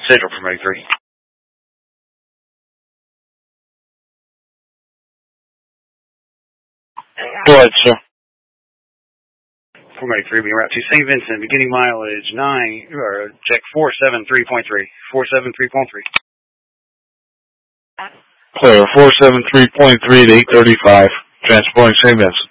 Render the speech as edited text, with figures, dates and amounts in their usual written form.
Central from 83. Go ahead, sir. From 83, being route to St. Vincent, beginning mileage check 473.3. 473.3. Clear, 473.3 to 835, transporting St. Vincent.